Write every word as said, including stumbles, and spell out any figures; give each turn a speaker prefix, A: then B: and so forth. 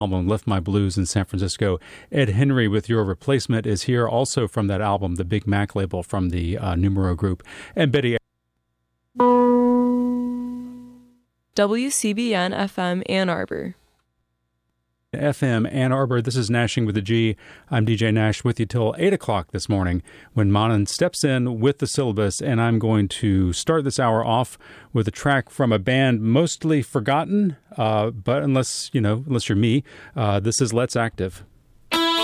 A: album Lift My Blues in San Francisco. Ed Henry with Your Replacement is here, also from that album, the Big Mac label from the uh, Numero Group. And Betty.
B: W C B N F M Ann Arbor.
A: F M Ann Arbor. This is Nashing with a G. I'm D J Nash with you till eight o'clock this morning when Manan steps in with the syllabus, and I'm going to start this hour off with a track from a band mostly forgotten, uh, but unless, you know, unless you're me, uh, this is Let's Active.